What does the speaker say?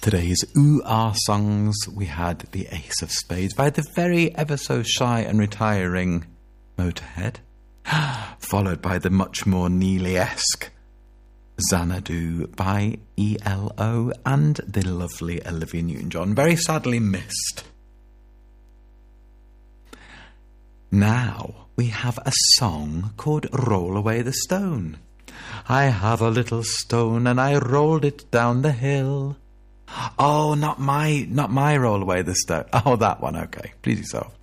Today's Ooh Ah songs, we had the Ace of Spades by the very ever so shy and retiring Motorhead, followed by the much more Neely-esque Xanadu by ELO and the lovely Olivia Newton-John, very sadly missed. Now we have a song called Roll Away the Stone. I have a little stone and I rolled it down the hill. Oh, not my Roll Away the Stone. Oh, that one, okay. Please yourself.